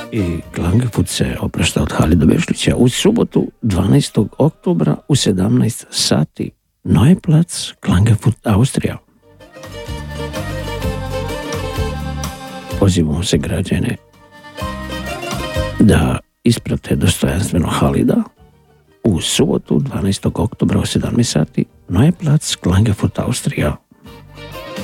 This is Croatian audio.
i Klagenfurt se oprašta od Halida Bešlića. U subotu 12. oktobra u 17 sati Neue Platz, Klagenfurt, Austrija. Pozivamo se građane da isprate dostojanstveno Halida u subotu 12. oktobra u 17 sati Neue Platz, Klagenfurt, Austrija.